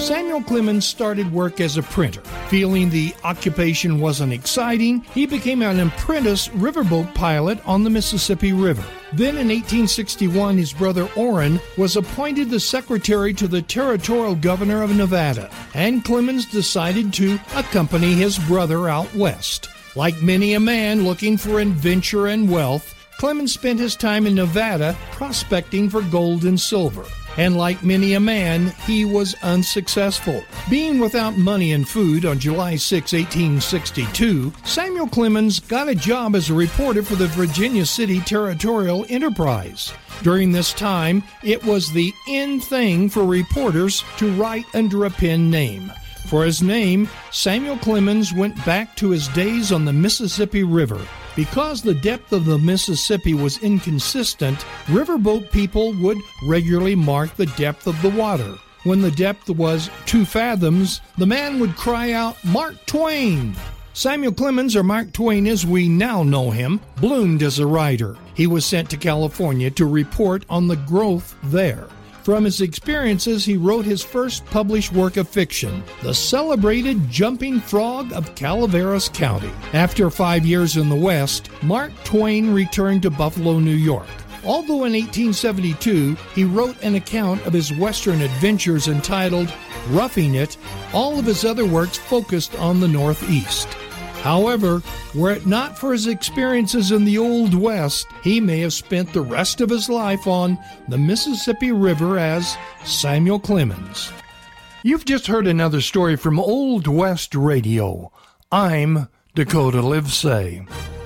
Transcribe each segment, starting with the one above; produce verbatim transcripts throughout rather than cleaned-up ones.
Samuel Clemens started work as a printer. Feeling the occupation wasn't exciting, he became an apprentice riverboat pilot on the Mississippi River. Then in eighteen sixty-one, his brother Orrin was appointed the secretary to the territorial governor of Nevada, and Clemens decided to accompany his brother out west. Like many a man looking for adventure and wealth, Clemens spent his time in Nevada prospecting for gold and silver. And like many a man, he was unsuccessful. Being without money and food on July sixth, eighteen sixty-two, Samuel Clemens got a job as a reporter for the Virginia City Territorial Enterprise. During this time, it was the in thing for reporters to write under a pen name. For his name, Samuel Clemens went back to his days on the Mississippi River. Because the depth of the Mississippi was inconsistent, riverboat people would regularly mark the depth of the water. When the depth was two fathoms, the man would cry out, "Mark Twain!" Samuel Clemens, or Mark Twain as we now know him, bloomed as a writer. He was sent to California to report on the growth there. From his experiences, he wrote his first published work of fiction, The Celebrated Jumping Frog of Calaveras County. After five years in the West, Mark Twain returned to Buffalo, New York. Although in eighteen seventy-two, he wrote an account of his Western adventures entitled Roughing It, all of his other works focused on the Northeast. However, were it not for his experiences in the Old West, he may have spent the rest of his life on the Mississippi River as Samuel Clemens. You've just heard another story from Old West Radio. I'm Dakota Livesay.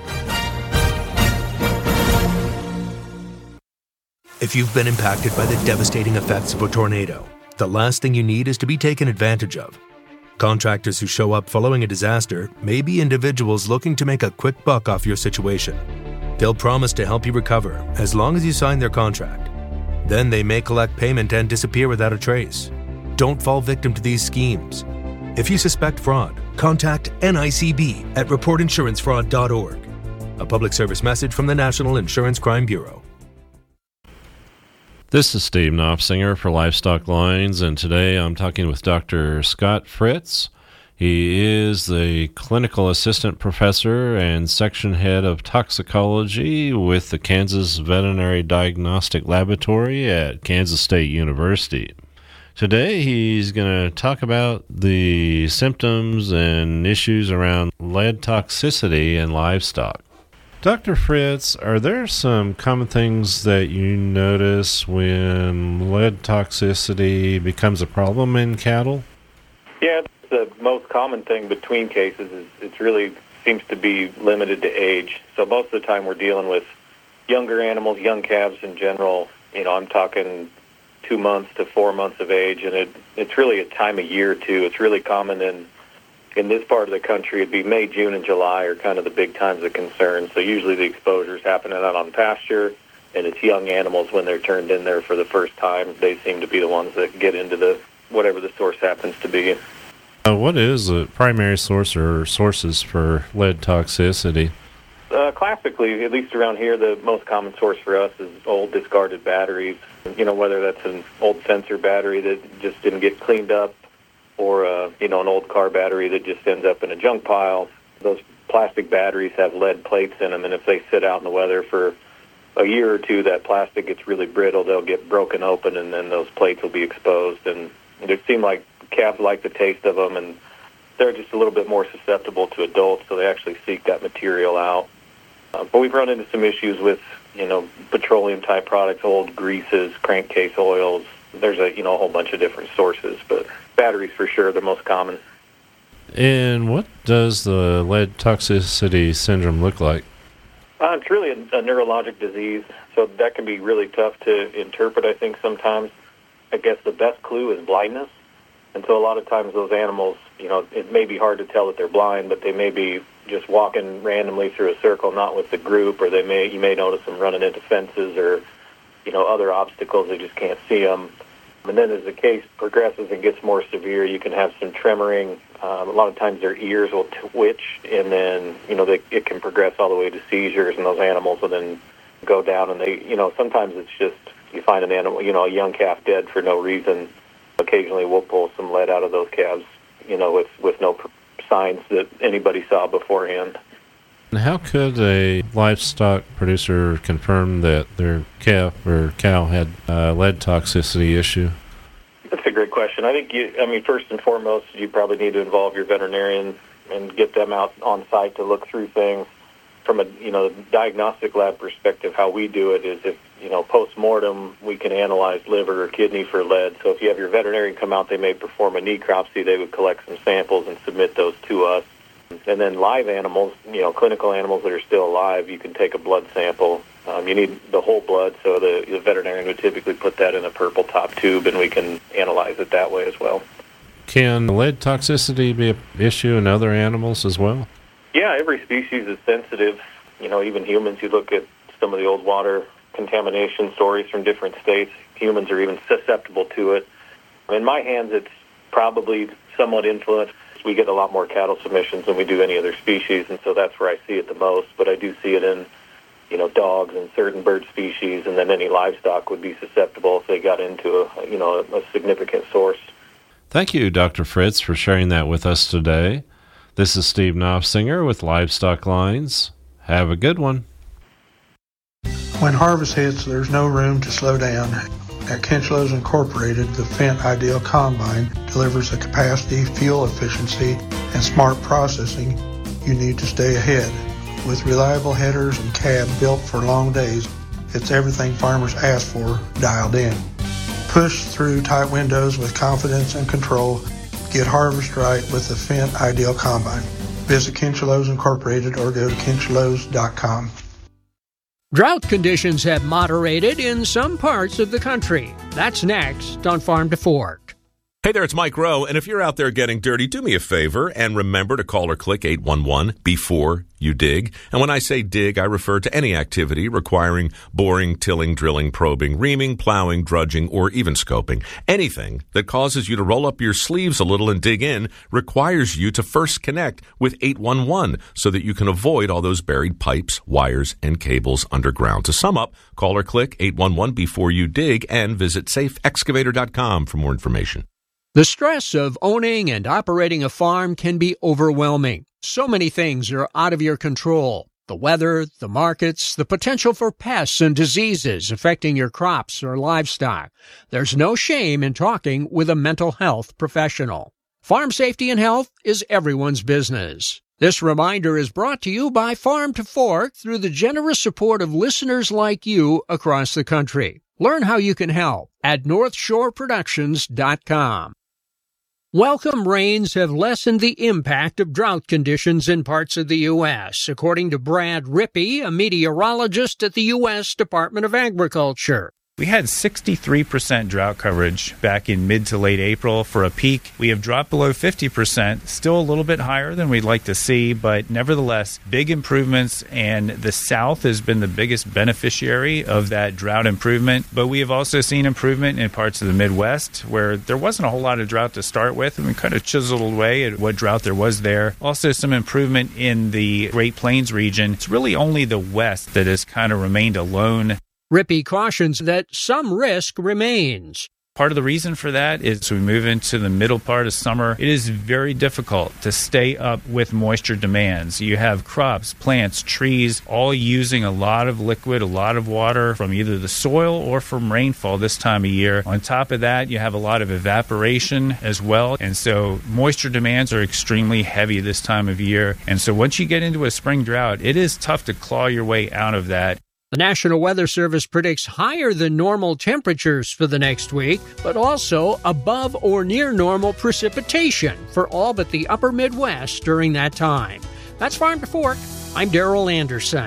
If you've been impacted by the devastating effects of a tornado, the last thing you need is to be taken advantage of. Contractors who show up following a disaster may be individuals looking to make a quick buck off your situation. They'll promise to help you recover as long as you sign their contract. Then they may collect payment and disappear without a trace. Don't fall victim to these schemes. If you suspect fraud, contact N I C B at report insurance fraud dot org. A public service message from the National Insurance Crime Bureau. This is Steve Knopfsinger for Livestock Lines, and today I'm talking with Doctor Scott Fritz. He is the clinical assistant professor and section head of toxicology with the Kansas Veterinary Diagnostic Laboratory at Kansas State University. Today he's going to talk about the symptoms and issues around lead toxicity in livestock. Doctor Fritz, are there some common things that you notice when lead toxicity becomes a problem in cattle? Yeah, the most common thing between cases is it really seems to be limited to age. So most of the time we're dealing with younger animals, young calves in general. You know, I'm talking two months to four months of age, and it, it's really a time of year, too. It's really common in In this part of the country. It'd be May, June, and July are kind of the big times of concern. So usually the exposure's happening out on pasture, and it's young animals when they're turned in there for the first time. They seem to be the ones that get into the whatever the source happens to be. Uh, what is the primary source or sources for lead toxicity? Uh, classically, at least around here, the most common source for us is old discarded batteries. You know, whether that's an old sensor battery that just didn't get cleaned up, or, uh, you know, an old car battery that just ends up in a junk pile. Those plastic batteries have lead plates in them, and if they sit out in the weather for a year or two, that plastic gets really brittle. They'll get broken open, and then those plates will be exposed. And it seems like calves like the taste of them, and they're just a little bit more susceptible to adults, so they actually seek that material out. Uh, but we've run into some issues with, you know, petroleum-type products, old greases, crankcase oils. There's a, you know, a whole bunch of different sources, but batteries for sure, the most common. And what does the lead toxicity syndrome look like? Uh, it's really a, a neurologic disease, so that can be really tough to interpret, I think, sometimes. I guess the best clue is blindness. And so a lot of times those animals, you know, it may be hard to tell that they're blind, but they may be just walking randomly through a circle, not with the group, or they may you may notice them running into fences or, you know, other obstacles. They just can't see them. And then as the case progresses and gets more severe, you can have some tremoring. Um, a lot of times their ears will twitch, and then, you know, they, it can progress all the way to seizures, and those animals will then go down. And they, you know, sometimes it's just you find an animal, you know, a young calf dead for no reason. Occasionally we'll pull some lead out of those calves, you know, with, with no pr- signs that anybody saw beforehand. And how could a livestock producer confirm that their calf or cow had a lead toxicity issue? That's a great question. I think, you, I mean, first and foremost, you probably need to involve your veterinarian and get them out on site to look through things. From a, you know, diagnostic lab perspective, how we do it is if, you know, post-mortem, we can analyze liver or kidney for lead. So if you have your veterinarian come out, they may perform a necropsy. They would collect some samples and submit those to us. And then live animals, you know, clinical animals that are still alive, you can take a blood sample. Um, you need the whole blood, so the, the veterinarian would typically put that in a purple top tube, and we can analyze it that way as well. Can lead toxicity be an issue in other animals as well? Yeah, every species is sensitive. You know, even humans, you look at some of the old water contamination stories from different states, humans are even susceptible to it. In my hands, it's probably somewhat influenced. We get a lot more cattle submissions than we do any other species, and so that's where I see it the most. But I do see it in, you know, dogs and certain bird species, and then any livestock would be susceptible if they got into a, you know, a, a significant source. Thank you, Doctor Fritz, for sharing that with us today. This is Steve Knopfsinger with Livestock Lines. Have a good one. When harvest hits, there's no room to slow down. At Kinchlows Incorporated, the Fendt Ideal Combine delivers the capacity, fuel efficiency, and smart processing you need to stay ahead. With reliable headers and cab built for long days, it's everything farmers ask for dialed in. Push through tight windows with confidence and control. Get harvest right with the Fendt Ideal Combine. Visit Kinchlows Incorporated or go to kinchlows dot com. Drought conditions have moderated in some parts of the country. That's next on Farm to Fork. Hey there, it's Mike Rowe, and if you're out there getting dirty, do me a favor and remember to call or click eight one one before you dig. And when I say dig, I refer to any activity requiring boring, tilling, drilling, probing, reaming, plowing, drudging, or even scoping. Anything that causes you to roll up your sleeves a little and dig in requires you to first connect with eight one one so that you can avoid all those buried pipes, wires, and cables underground. To sum up, call or click eight one one before you dig and visit safe excavator dot com for more information. The stress of owning and operating a farm can be overwhelming. So many things are out of your control. The weather, the markets, the potential for pests and diseases affecting your crops or livestock. There's no shame in talking with a mental health professional. Farm safety and health is everyone's business. This reminder is brought to you by Farm to Fork through the generous support of listeners like you across the country. Learn how you can help at north shore productions dot com. Welcome rains have lessened the impact of drought conditions in parts of the U S, according to Brad Rippey, a meteorologist at the U S Department of Agriculture. We had sixty-three percent drought coverage back in mid to late April for a peak. We have dropped below fifty percent, still a little bit higher than we'd like to see, but nevertheless, big improvements, and the South has been the biggest beneficiary of that drought improvement. But we have also seen improvement in parts of the Midwest where there wasn't a whole lot of drought to start with, and we kind of chiseled away at what drought there was there. Also, some improvement in the Great Plains region. It's really only the West that has kind of remained alone. Rippey cautions that some risk remains. Part of the reason for that is as we move into the middle part of summer, it is very difficult to stay up with moisture demands. You have crops, plants, trees, all using a lot of liquid, a lot of water from either the soil or from rainfall this time of year. On top of that, you have a lot of evaporation as well. And so moisture demands are extremely heavy this time of year. And so once you get into a spring drought, it is tough to claw your way out of that. The National Weather Service predicts higher than normal temperatures for the next week, but also above or near normal precipitation for all but the upper Midwest during that time. That's Farm to Fork. I'm Darrell Anderson.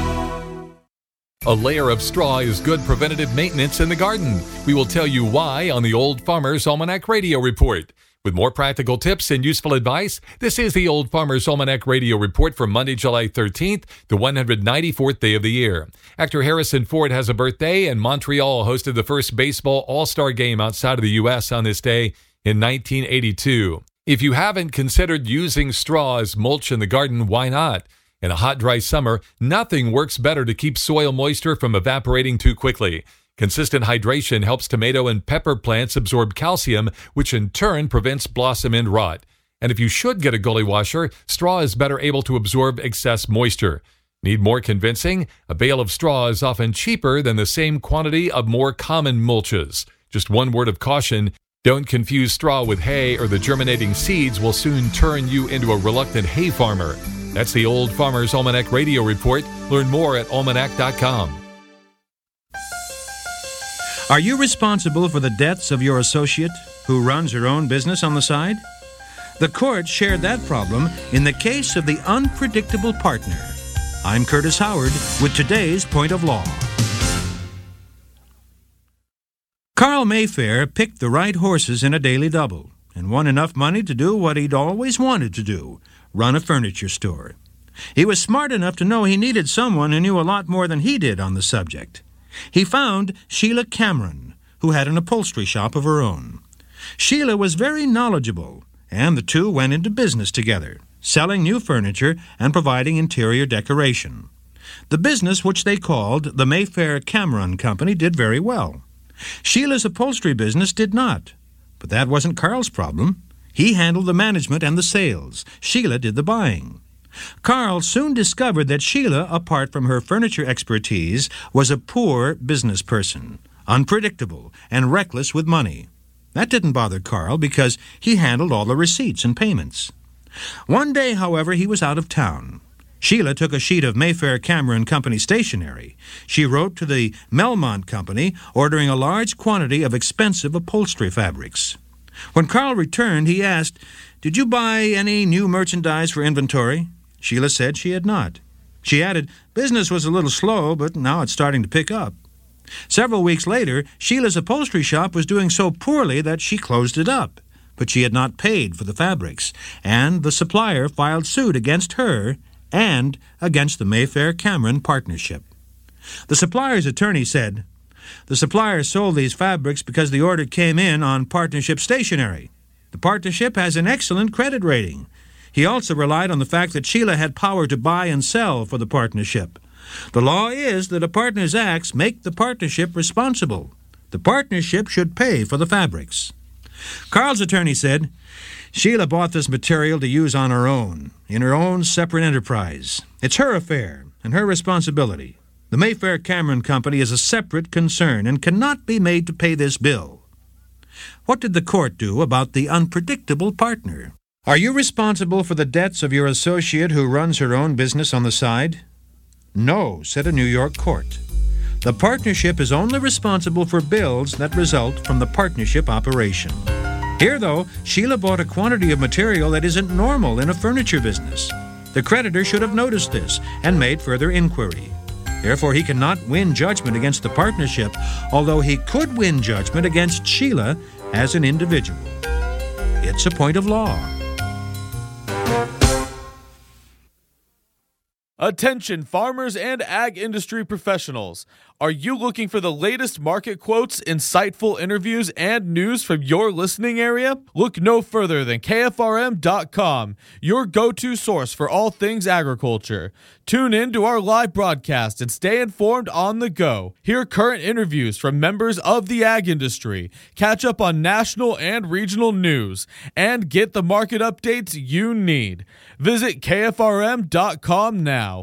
A layer of straw is good preventative maintenance in the garden. We will tell you why on the Old Farmer's Almanac Radio Report. With more practical tips and useful advice, this is the Old Farmer's Almanac Radio Report for Monday, July thirteenth, the one hundred ninety-fourth day of the year. Actor Harrison Ford has a birthday, and Montreal hosted the first baseball all-star game outside of the U S on this day in nineteen eighty-two. If you haven't considered using straw as mulch in the garden, why not? In a hot, dry summer, nothing works better to keep soil moisture from evaporating too quickly. Consistent hydration helps tomato and pepper plants absorb calcium, which in turn prevents blossom end rot. And if you should get a gully washer, straw is better able to absorb excess moisture. Need more convincing? A bale of straw is often cheaper than the same quantity of more common mulches. Just one word of caution: don't confuse straw with hay, or the germinating seeds will soon turn you into a reluctant hay farmer. That's the Old Farmer's Almanac Radio Report. Learn more at almanac dot com. Are you responsible for the debts of your associate who runs her own business on the side? The court shared that problem in the case of the unpredictable partner. I'm Curtis Howard with today's Point of Law. Carl Mayfair picked the right horses in a daily double and won enough money to do what he'd always wanted to do: run a furniture store. He was smart enough to know he needed someone who knew a lot more than he did on the subject. He found Sheila Cameron, who had an upholstery shop of her own. Sheila was very knowledgeable, and the two went into business together, selling new furniture and providing interior decoration. The business, which they called the Mayfair Cameron Company, did very well. Sheila's upholstery business did not, but that wasn't Carl's problem. He handled the management and the sales. Sheila did the buying. Carl soon discovered that Sheila, apart from her furniture expertise, was a poor business person, unpredictable and reckless with money. That didn't bother Carl because he handled all the receipts and payments. One day, however, he was out of town. Sheila took a sheet of Mayfair Cameron Company stationery. She wrote to the Melmont Company, ordering a large quantity of expensive upholstery fabrics. When Carl returned, he asked, "Did you buy any new merchandise for inventory?" Sheila said she had not. She added, "Business was a little slow, but now it's starting to pick up." Several weeks later, Sheila's upholstery shop was doing so poorly that she closed it up, but she had not paid for the fabrics, and the supplier filed suit against her and against the Mayfair Cameron partnership. The supplier's attorney said, "The supplier sold these fabrics because the order came in on partnership stationery. The partnership has an excellent credit rating. He also relied on the fact that Sheila had power to buy and sell for the partnership. The law is that a partner's acts make the partnership responsible. The partnership should pay for the fabrics." Carl's attorney said, "Sheila bought this material to use on her own, in her own separate enterprise. It's her affair and her responsibility. The Mayfair Cameron Company is a separate concern and cannot be made to pay this bill." What did the court do about the unpredictable partner? Are you responsible for the debts of your associate who runs her own business on the side? No, said a New York court. The partnership is only responsible for bills that result from the partnership operation. Here, though, Sheila bought a quantity of material that isn't normal in a furniture business. The creditor should have noticed this and made further inquiry. Therefore, he cannot win judgment against the partnership, although he could win judgment against Sheila as an individual. It's a point of law. Attention farmers and ag industry professionals. Are you looking for the latest market quotes, insightful interviews, and news from your listening area? Look no further than K F R M dot com, your go-to source for all things agriculture. Tune in to our live broadcast and stay informed on the go. Hear current interviews from members of the ag industry, catch up on national and regional news, and get the market updates you need. Visit K F R M dot com now.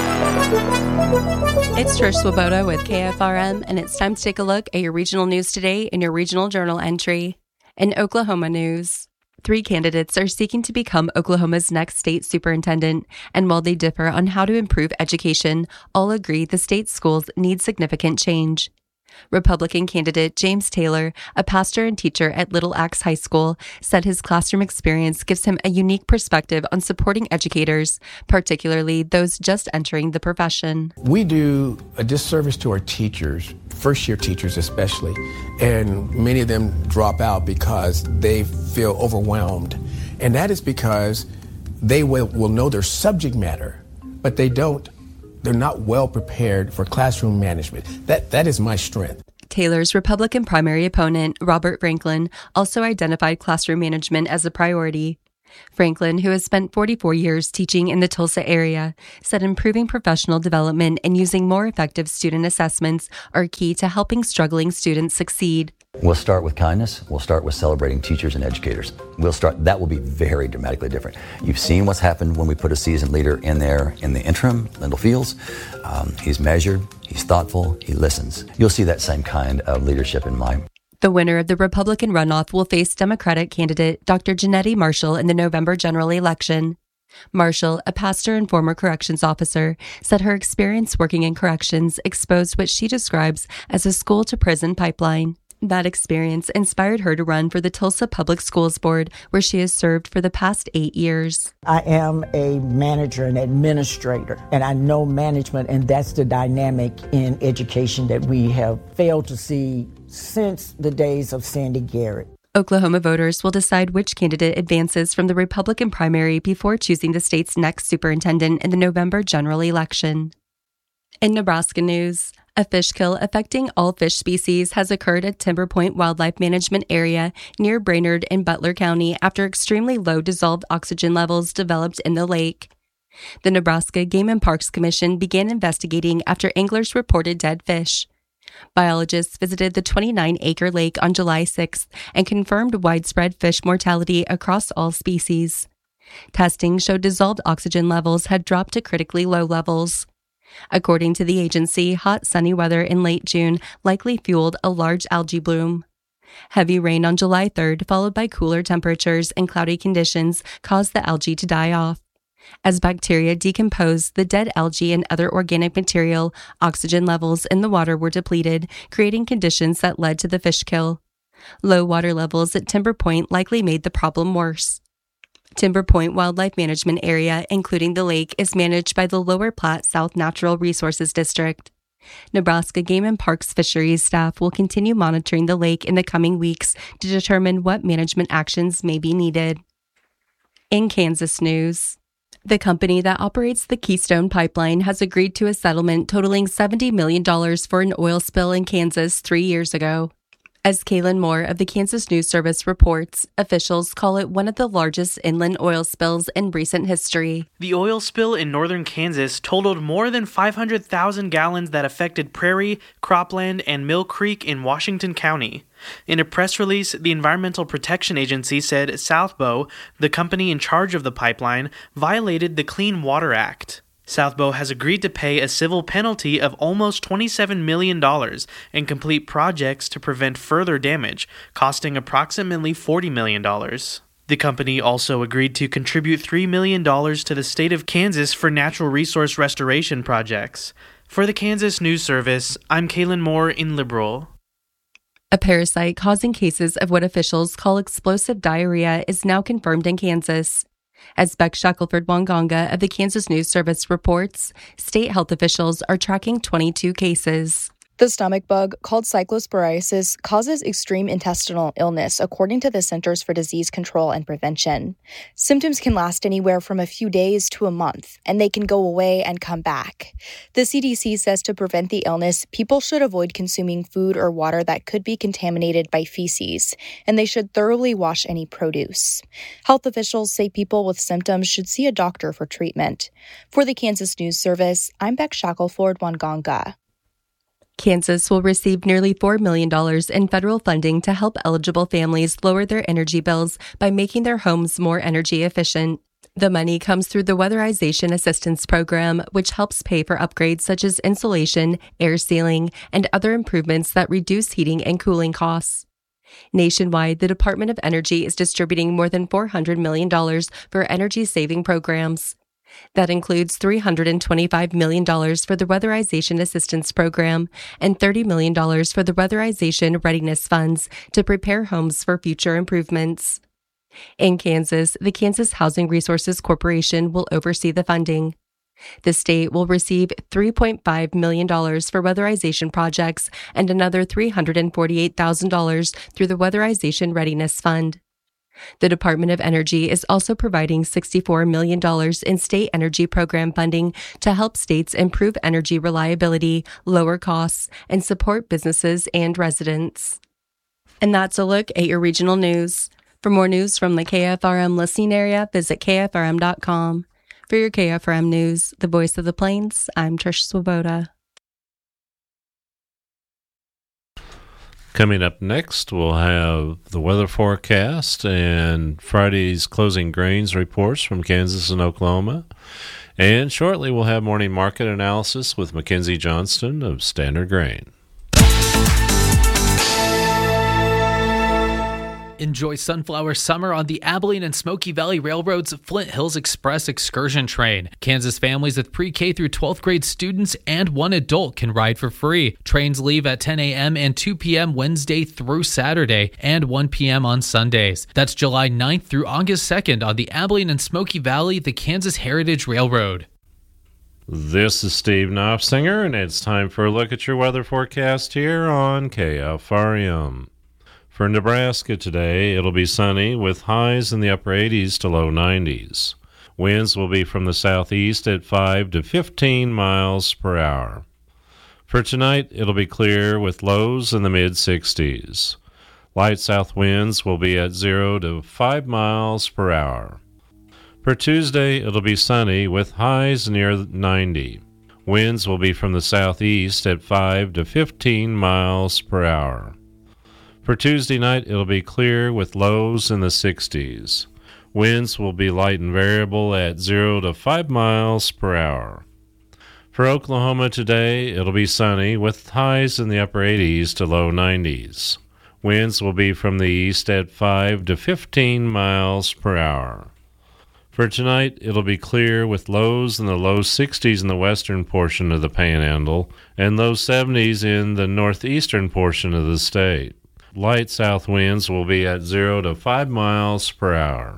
It's Trish Swoboda with K F R M, and it's time to take a look at your regional news today in your regional journal entry. In Oklahoma news, three candidates are seeking to become Oklahoma's next state superintendent, and while they differ on how to improve education, all agree the state's schools need significant change. Republican candidate James Taylor, a pastor and teacher at Little Axe High School, said his classroom experience gives him a unique perspective on supporting educators, particularly those just entering the profession. We do a disservice to our teachers, first-year teachers especially, and many of them drop out because they feel overwhelmed. And that is because they will, will know their subject matter, but they don't They're not well prepared for classroom management. That that is my strength. Taylor's Republican primary opponent, Robert Franklin, also identified classroom management as a priority. Franklin, who has spent forty-four years teaching in the Tulsa area, said improving professional development and using more effective student assessments are key to helping struggling students succeed. We'll start with kindness. We'll start with celebrating teachers and educators. We'll start, that will be very dramatically different. You've seen what's happened when we put a seasoned leader in there in the interim, Lyndall Fields. Um, he's measured, he's thoughtful, he listens. You'll see that same kind of leadership in mine. The winner of the Republican runoff will face Democratic candidate Doctor Jeanette Marshall in the November general election. Marshall, a pastor and former corrections officer, said her experience working in corrections exposed what she describes as a school-to-prison pipeline. That experience inspired her to run for the Tulsa Public Schools Board, where she has served for the past eight years. I am a manager and administrator, and I know management, and that's the dynamic in education that we have failed to see since the days of Sandy Garrett. Oklahoma voters will decide which candidate advances from the Republican primary before choosing the state's next superintendent in the November general election. In Nebraska news, a fish kill affecting all fish species has occurred at Timber Point Wildlife Management Area near Brainerd in Butler County after extremely low dissolved oxygen levels developed in the lake. The Nebraska Game and Parks Commission began investigating after anglers reported dead fish. Biologists visited the twenty-nine acre lake on July sixth and confirmed widespread fish mortality across all species. Testing showed dissolved oxygen levels had dropped to critically low levels. According to the agency, hot, sunny weather in late June likely fueled a large algae bloom. Heavy rain on July third, followed by cooler temperatures and cloudy conditions, caused the algae to die off. As bacteria decomposed the dead algae and other organic material, oxygen levels in the water were depleted, creating conditions that led to the fish kill. Low water levels at Timber Point likely made the problem worse. Timber Point Wildlife Management Area, including the lake, is managed by the Lower Platte South Natural Resources District. Nebraska Game and Parks Fisheries staff will continue monitoring the lake in the coming weeks to determine what management actions may be needed. In Kansas news, the company that operates the Keystone Pipeline has agreed to a settlement totaling seventy million dollars for an oil spill in Kansas three years ago. As Kaylin Moore of the Kansas News Service reports, officials call it one of the largest inland oil spills in recent history. The oil spill in northern Kansas totaled more than five hundred thousand gallons that affected Prairie, Cropland, and Mill Creek in Washington County. In a press release, the Environmental Protection Agency said South Bow, the company in charge of the pipeline, violated the Clean Water Act. South Bow has agreed to pay a civil penalty of almost twenty-seven million dollars and complete projects to prevent further damage, costing approximately forty million dollars. The company also agreed to contribute three million dollars to the state of Kansas for natural resource restoration projects. For the Kansas News Service, I'm Kaylin Moore in Liberal. A parasite causing cases of what officials call explosive diarrhea is now confirmed in Kansas. As Beck Shackelford-Wanganga of the Kansas News Service reports, state health officials are tracking twenty-two cases. The stomach bug, called cyclosporiasis, causes extreme intestinal illness, according to the Centers for Disease Control and Prevention. Symptoms can last anywhere from a few days to a month, and they can go away and come back. The C D C says to prevent the illness, people should avoid consuming food or water that could be contaminated by feces, and they should thoroughly wash any produce. Health officials say people with symptoms should see a doctor for treatment. For the Kansas News Service, I'm Beck Shackelford-Wanganga. Kansas will receive nearly four million dollars in federal funding to help eligible families lower their energy bills by making their homes more energy efficient. The money comes through the Weatherization Assistance Program, which helps pay for upgrades such as insulation, air sealing, and other improvements that reduce heating and cooling costs. Nationwide, the Department of Energy is distributing more than four hundred million dollars for energy-saving programs. That includes three hundred twenty-five million dollars for the Weatherization Assistance Program and thirty million dollars for the Weatherization Readiness Funds to prepare homes for future improvements. In Kansas, the Kansas Housing Resources Corporation will oversee the funding. The state will receive three point five million dollars for weatherization projects and another three hundred forty-eight thousand dollars through the Weatherization Readiness Fund. The Department of Energy is also providing sixty-four million dollars in state energy program funding to help states improve energy reliability, lower costs, and support businesses and residents. And that's a look at your regional news. For more news from the K F R M listening area, visit K F R M dot com. For your K F R M News, the voice of the Plains, I'm Trish Swoboda. Coming up next, we'll have the weather forecast and Friday's closing grains reports from Kansas and Oklahoma. And shortly, we'll have morning market analysis with Mackenzie Johnston of Standard Grain. Enjoy Sunflower Summer on the Abilene and Smoky Valley Railroad's Flint Hills Express excursion train. Kansas families with pre-K through twelfth grade students and one adult can ride for free. Trains leave at ten a.m. and two p.m. Wednesday through Saturday and one p.m. on Sundays. That's July ninth through August second on the Abilene and Smoky Valley, the Kansas Heritage Railroad. This is Steve Knopfsinger, and it's time for a look at your weather forecast here on K F R M. For Nebraska today, it'll be sunny with highs in the upper eighties to low nineties. Winds will be from the southeast at five to fifteen miles per hour. For tonight, it'll be clear with lows in the mid-sixties. Light south winds will be at zero to five miles per hour. For Tuesday, it'll be sunny with highs near ninety. Winds will be from the southeast at five to fifteen miles per hour. For Tuesday night, it'll be clear with lows in the sixties. Winds will be light and variable at zero to five miles per hour. For Oklahoma today, it'll be sunny with highs in the upper eighties to low nineties. Winds will be from the east at five to fifteen miles per hour. For tonight, it'll be clear with lows in the low sixties in the western portion of the Panhandle and low seventies in the northeastern portion of the state. Light south winds will be at zero to five miles per hour.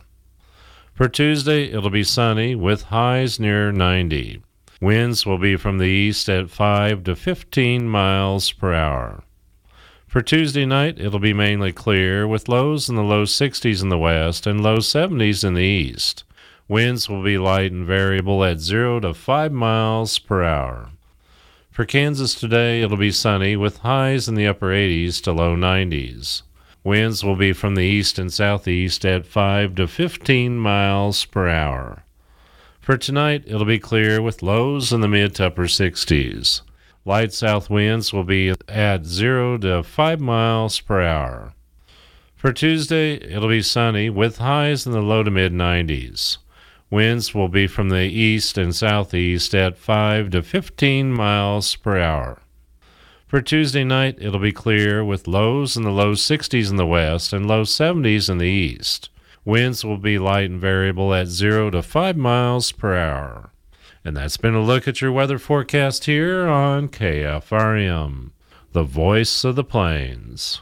For Tuesday, it'll be sunny with highs near ninety. Winds will be from the east at five to fifteen miles per hour. For Tuesday night, it'll be mainly clear with lows in the low sixties in the west and low seventies in the east. Winds will be light and variable at zero to five miles per hour. For Kansas today, it'll be sunny with highs in the upper eighties to low nineties. Winds will be from the east and southeast at five to fifteen miles per hour. For tonight, it'll be clear with lows in the mid to upper sixties. Light south winds will be at zero to five miles per hour. For Tuesday, it'll be sunny with highs in the low to mid nineties. Winds will be from the east and southeast at five to fifteen miles per hour. For Tuesday night, it'll be clear with lows in the low sixties in the west and low seventies in the east. Winds will be light and variable at zero to five miles per hour. And that's been a look at your weather forecast here on K F R M, the voice of the Plains.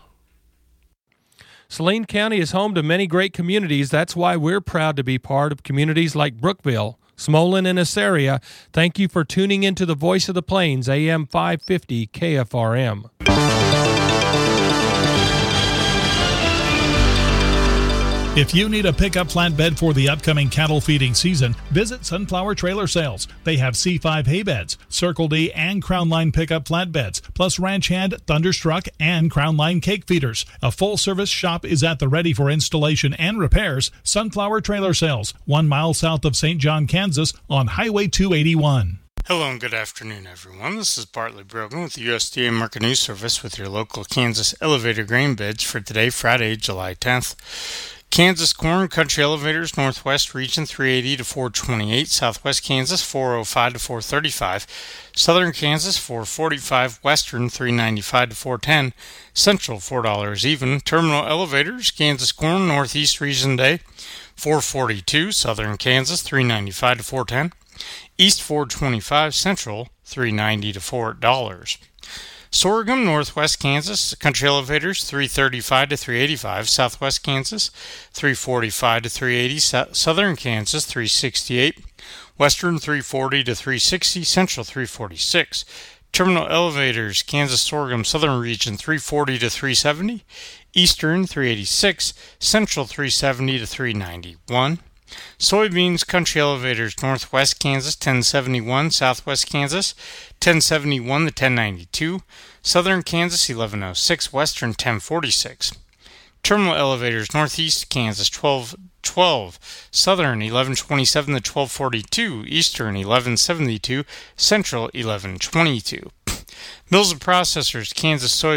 Saline County is home to many great communities. That's why we're proud to be part of communities like Brookville, Smolin, and Assaria. Thank you for tuning into the Voice of the Plains, A M five fifty K F R M. If you need a pickup flatbed for the upcoming cattle feeding season, visit Sunflower Trailer Sales. They have C five hay beds, Circle D and Crown Line pickup flatbeds, plus Ranch Hand, Thunderstruck, and Crown Line cake feeders. A full-service shop is at the ready for installation and repairs. Sunflower Trailer Sales, one mile south of Saint John, Kansas, on Highway two eighty-one. Hello and good afternoon, everyone. This is Bartley Brogan with the U S D A Market News Service with your local Kansas elevator grain bids for today, Friday, July tenth. Kansas corn, country elevators, northwest region three eighty to four twenty-eight, southwest Kansas four oh five to four thirty-five, southern Kansas four forty-five, western three ninety-five to four ten, central four dollars even. Terminal elevators, Kansas corn, northeast region day four forty-two, southern Kansas three ninety-five to four ten, east four twenty-five, central three ninety to four dollars. Sorghum, northwest Kansas, country elevators three thirty-five to three eighty-five, southwest Kansas three forty-five to three eighty, southern Kansas three sixty-eight, western three forty to three sixty, central three forty-six. Terminal elevators, Kansas sorghum, southern region three forty to three seventy, eastern three eighty-six, central three seventy to three ninety-one. Soybeans, country elevators, northwest Kansas ten seventy-one, southwest Kansas ten seventy-one to ten ninety-two, southern Kansas eleven oh six, western ten forty-six. Terminal elevators, Northeast Kansas, twelve twelve. Southern, eleven twenty-seven to twelve forty-two. Eastern, eleven seventy-two. Central, eleven twenty-two. Mills and processors, Kansas soy